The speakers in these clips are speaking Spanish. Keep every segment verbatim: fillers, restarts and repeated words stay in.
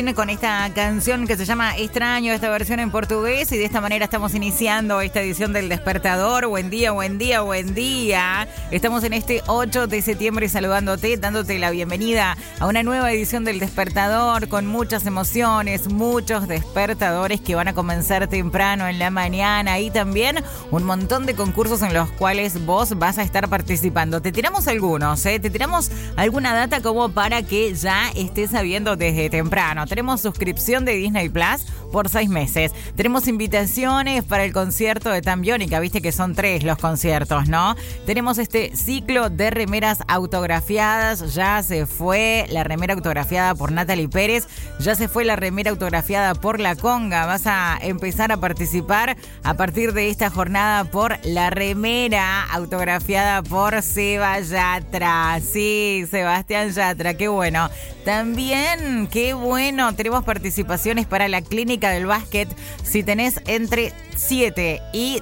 Con esta canción que se llama Extraño, esta versión en portugués, y de esta manera estamos iniciando esta edición del Despertador. Buen día, buen día, buen día. Estamos en este ocho de septiembre saludándote, dándote la bienvenida a una nueva edición del Despertador con muchas emociones, muchos despertadores que van a comenzar temprano en la mañana y también un montón de concursos en los cuales vos vas a estar participando. Te tiramos algunos, ¿eh? Te tiramos alguna data como para que ya estés sabiendo desde temprano. Tenemos suscripción de Disney Plus por seis meses. Tenemos invitaciones para el concierto de Tan Biónica. Viste que son tres los conciertos, ¿no? Tenemos este ciclo de remeras autografiadas. Ya se fue la remera autografiada por Natalie Pérez. Ya se fue la remera autografiada por La Conga. Vas a empezar a participar a partir de esta jornada por la remera autografiada por Seba Yatra. Sí, Sebastián Yatra. Qué bueno. También, qué bueno. Tenemos participaciones para la clínica del básquet. Si tenés entre siete y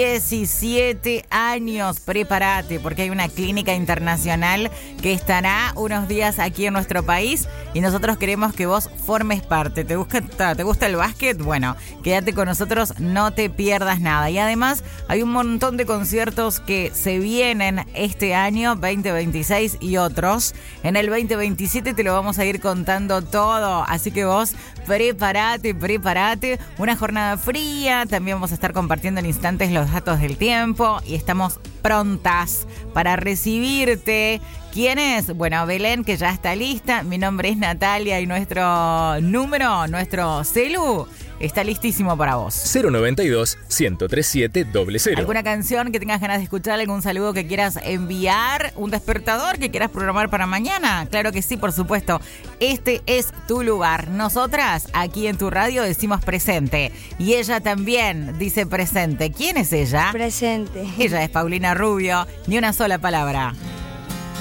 diecisiete años, prepárate, porque hay una clínica internacional que estará unos días aquí en nuestro país y nosotros queremos que vos formes parte. ¿Te gusta, te gusta el básquet? Bueno, quédate con nosotros, no te pierdas nada. Y además hay un montón de conciertos que se vienen este año veinte veintiséis y otros. En el veinte veintisiete te lo vamos a ir contando todo, así que vos prepárate, prepárate. Una jornada fría, también vamos a estar compartiendo en instantes los datos del tiempo y estamos prontas para recibirte. ¿Quién es? Bueno, Belén, que ya está lista. Mi nombre es Natalia y nuestro número, nuestro celu, está listísimo para vos. cero noventa y dos, ciento treinta y siete, cero cero. ¿Alguna canción que tengas ganas de escuchar? ¿Algún saludo que quieras enviar? ¿Un despertador que quieras programar para mañana? Claro que sí, por supuesto. Este es tu lugar. Nosotras, aquí en tu radio, decimos presente. Y ella también dice presente. ¿Quién es ella? Presente. Ella es Paulina Rubio. Ni una sola palabra.